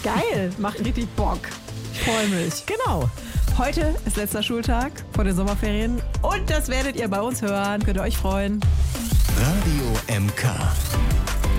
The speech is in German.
Geil, macht richtig Bock. Ich freue mich. Genau. Heute ist letzter Schultag vor den Sommerferien und das werdet ihr bei uns hören. Könnt ihr euch freuen. Radio MK.